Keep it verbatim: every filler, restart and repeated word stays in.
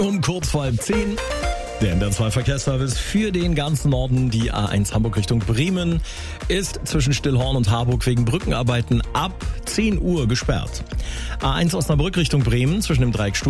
Um kurz vor halb zehn. Der N D R zwei Verkehrsservice für den ganzen Norden. Die A eins Hamburg Richtung Bremen ist zwischen Stillhorn und Harburg wegen Brückenarbeiten ab zehn Uhr gesperrt. A eins Osnabrück Richtung Bremen zwischen dem Dreieck